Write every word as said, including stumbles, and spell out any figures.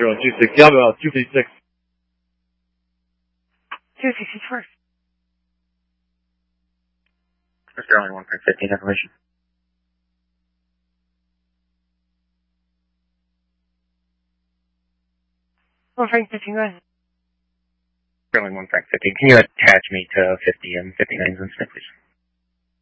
Sterling two six, Yamaha two fifty-six. two sixty-four. Sterling one Frank fifteen, information. one Frank fifteen, go ahead. Sterling one Frank fifteen, can you attach me to fifty and fifty-nine incident, please?